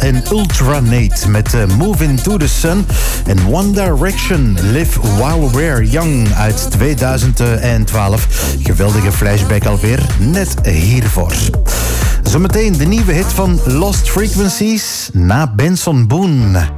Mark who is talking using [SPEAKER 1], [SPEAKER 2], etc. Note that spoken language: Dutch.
[SPEAKER 1] en Ultranate met Move Into the Sun. En One Direction, Live While We're Young uit 2012. Geweldige flashback alweer, net hiervoor. Zometeen de nieuwe hit van Lost Frequencies na Benson Boone.